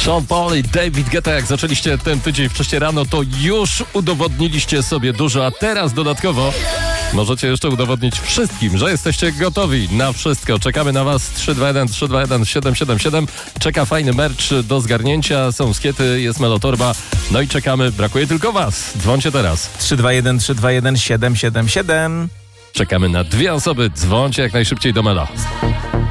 Sean Paul i David Guetta, jak zaczęliście ten tydzień wcześniej rano, to już udowodniliście sobie dużo, a teraz dodatkowo możecie jeszcze udowodnić wszystkim, że jesteście gotowi na wszystko. Czekamy na was. 321 321 777. Czeka fajny merch do zgarnięcia. Są skiety, jest Melotorba. No i czekamy. Brakuje tylko was. Dzwońcie teraz. 321 321 777. Czekamy na 2 osoby. Dzwońcie jak najszybciej do Mela.